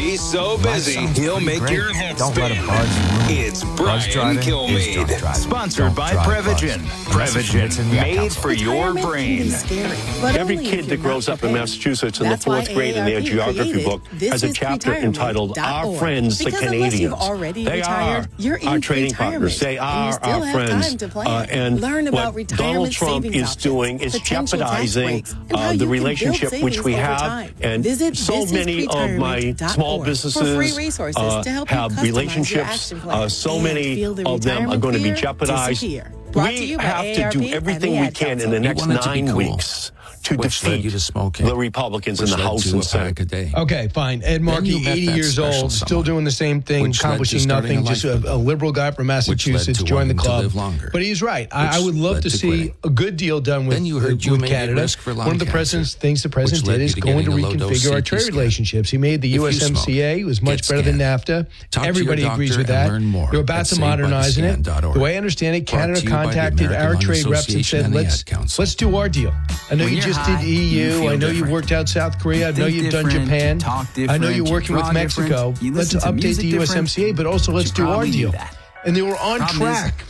He's so busy, he'll make your head Don't spin. let a buzz ruin it. It's Buzz Brian driving is Kilmeade. drunk driving. Sponsored Don't by drive Prevagen. buzz. Prevagen, made for your brain. Every kid that grows up in Massachusetts in the fourth grade in their geography book has a chapter entitled Our Friends the Canadians. They are our trading partners. They are our friends. And what Donald Trump is doing is jeopardizing the relationship which we have. And so many of my small businesses have relationships. So many of them are going to be jeopardized. We have to do everything we can in the next 9 weeks to defeat the Republicans in the House and Senate. Okay, fine. Ed Markey, 80 years old, still doing the same thing, accomplishing nothing, just a liberal guy from Massachusetts, joined the club. But he's right. I would love to see a good deal done with Canada. One of the president's things the president did is going to reconfigure our trade relationships. He made the USMCA. It was much better than NAFTA. Everybody agrees with that. They're about to modernize it. The way I understand it, Canada contacted our trade reps and said, let's do our deal. I know you just did EU. I know you worked out South Korea. I know you've done Japan. I know you're working with Mexico. Let's update the USMCA, but also let's do our deal. And they were on track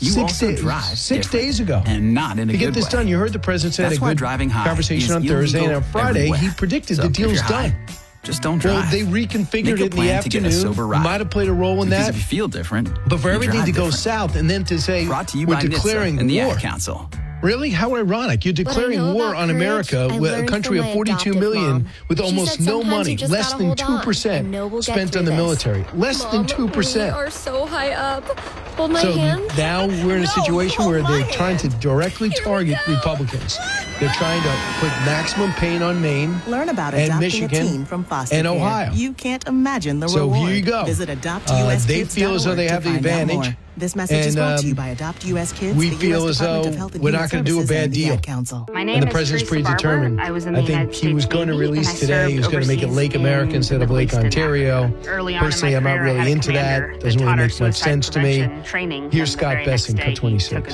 6 days ago to get this done. You heard the president say a good conversation on Thursday, and on Friday he predicted the deal's done. Just don't drive. Well, they reconfigured it in the afternoon. Might have played a role in that. If you feel different, but for everything to go south and then to say we're declaring and the war. Ad Council. Really? How ironic. You're declaring war on America, a country of 42 million with almost no money, less than 2% spent on the military. Less than 2%. We are so high up. Hold my so hand. Now we're in a situation where they're trying to directly target Republicans. They're trying to put maximum pain on Maine and Michigan and Ohio. You can't imagine the reward. So here you go. Visit AdoptUSKids.org. They feel as though they have the advantage. This message is brought to you by Adopt US Kids. We feel as though we're not going to do a bad deal. My name and the is president's Teresa predetermined. Barber. I was in the I think United he was States going to Navy, release and I today. He was going to make it Lake America instead of Lake Ontario. Personally, I'm not really into that. Doesn't really make much sense to me. Here's Scott Bessing, cut 26.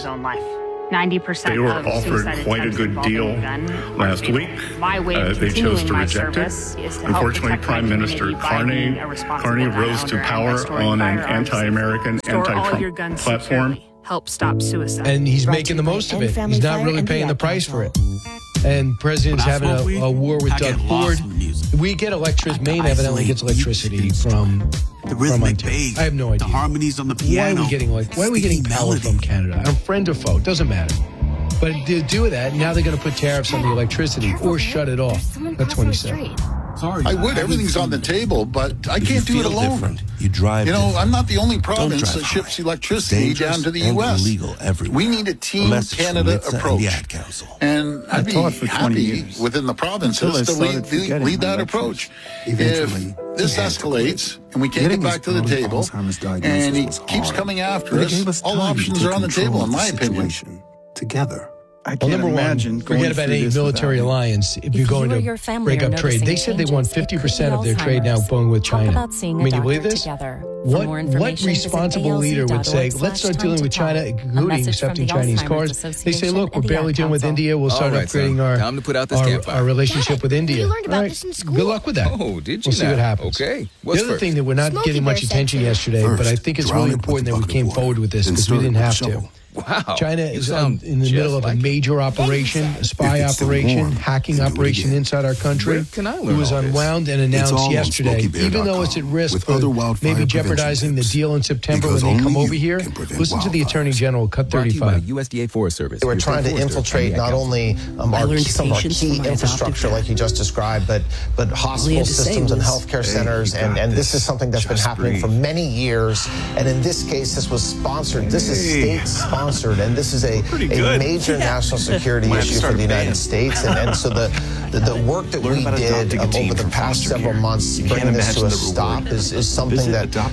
90% they were offered quite a good deal last week. They chose to reject it. Unfortunately, Prime Minister Carney rose to power on an anti-American, anti-Trump platform. Help stop suicide. And he's making the most of it. He's not really paying the price for it. And president's having a war with Doug Ford. We get electricity. Maine evidently gets electricity from Ontario. I have no idea. The harmonies on the piano. Why are we getting power from Canada? I'm friend or foe. It doesn't matter. But to do that, now they're going to put tariffs on the electricity or shut it off. That's what he said. Sorry, I would. Everything's on the table, but I can't do it alone. Different. You drive. You know, I'm not the only province that ships electricity down to the U.S. Illegal everywhere. We need a Team Canada approach. And I'd be happy within the provinces to lead that approach. If this escalates and we can't get back to the table and he keeps coming after us, all options are on the table, in my opinion. Together. Well, number one, forget about any military alliance if you're going to break up trade. They said they want 50% of their trade now going with China. I mean, you believe this? What responsible leader would say, let's start dealing with China, including accepting Chinese cars? They say, look, we're barely dealing with India. We'll start upgrading our relationship with India. Good luck with that. Oh, did you? We'll see what happens. Okay. The other thing that we're not getting much attention yesterday, but I think it's really important that we came forward with this because we didn't have to. Wow. China is in the middle of a major operation, a spy operation, hacking operation inside our country. It was unwound and announced yesterday. Even though it's at risk for maybe jeopardizing the deal in September when they come over here, listen to the Attorney General, cut 35. USDA Forest Service. They were trying to infiltrate not only some of our key infrastructure like you just described, but hospital systems and healthcare centers. And this is something that's been happening for many years. And in this case, this was sponsored. This is state-sponsored. And this is a major national security issue for the United States. And so the work that we did over the past several months bringing this to a stop is something that the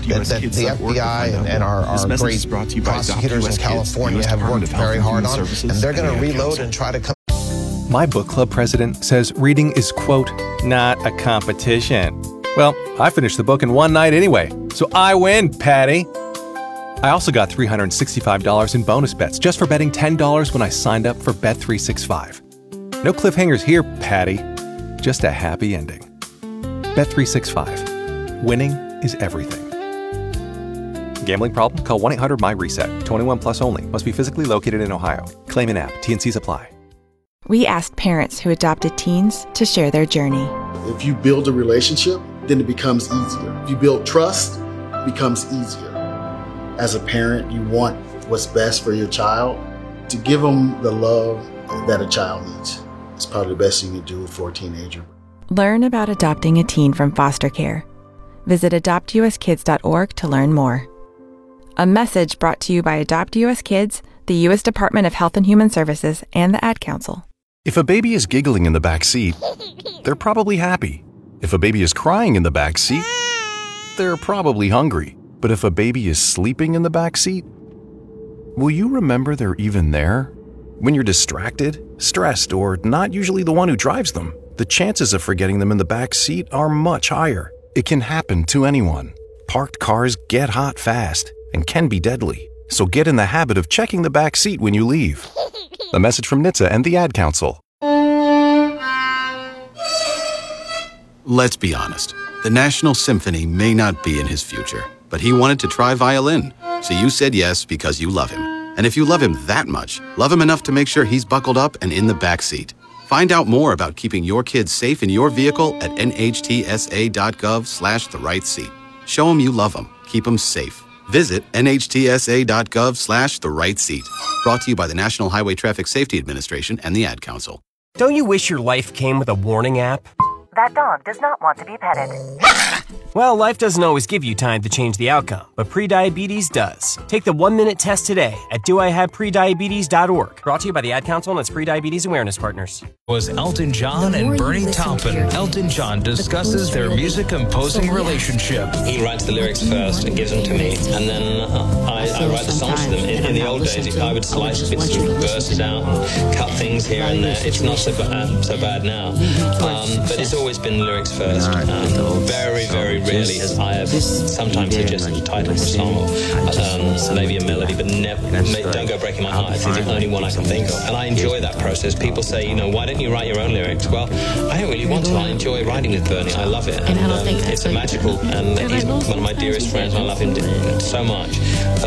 FBI and our great prosecutors in California have worked very hard on. And they're going to reload and try to come. My book club president says reading is, quote, not a competition. Well, I finished the book in one night anyway, so I win, Patty. I also got $365 in bonus bets just for betting $10 when I signed up for Bet365. No cliffhangers here, Patty. Just a happy ending. Bet365. winning is everything. Gambling problem? Call 1-800-MY-RESET. 21 plus only. Must be physically located in Ohio. Claim in app. T&Cs apply. We asked parents who adopted teens to share their journey. If you build a relationship, then it becomes easier. If you build trust, it becomes easier. As a parent, you want what's best for your child. To give them the love that a child needs. It's probably the best you can do for a teenager. Learn about adopting a teen from foster care. Visit adoptuskids.org to learn more. A message brought to you by Adopt US Kids, the U.S. Department of Health and Human Services, and the Ad Council. If a baby is giggling in the back seat, they're probably happy. If a baby is crying in the back seat, they're probably hungry. But if a baby is sleeping in the back seat, will you remember they're even there? When you're distracted, stressed, or not usually the one who drives them, the chances of forgetting them in the back seat are much higher. It can happen to anyone. Parked cars get hot fast and can be deadly. So get in the habit of checking the back seat when you leave. A message from NHTSA and the Ad Council. Let's be honest. The National Symphony may not be in his future, but he wanted to try violin. So you said yes because you love him. And if you love him that much, love him enough to make sure he's buckled up and in the back seat. Find out more about keeping your kids safe in your vehicle at nhtsa.gov/the-right-seat. Show him you love him. Keep him safe. Visit nhtsa.gov/the-right-seat. Brought to you by the National Highway Traffic Safety Administration and the Ad Council. Don't you wish your life came with a warning app? That dog does not want to be petted. Well, life doesn't always give you time to change the outcome, but prediabetes does. Take the 1-minute test today at doihaveprediabetes.org. Brought to you by the Ad Council and its Prediabetes Awareness Partners. Was Elton John and Bernie Taupin. Elton John discusses their music composing relationship. He writes the lyrics first and gives them to me, and then I write the songs to them. In the old days, I would slice bits of verses out and cut things here and there. It's not so bad now, but it's always been lyrics first. Very, very rarely has I have sometimes suggested a title for a song or maybe a melody, but never. Don't Go Breaking My Heart. It's the only one I can think of, and I enjoy that process. People say, why don't you write your own lyrics? Well, I don't really want to. I enjoy writing with Bernie. I love it, and it's magical. And he's one of my dearest friends, and I love him so much.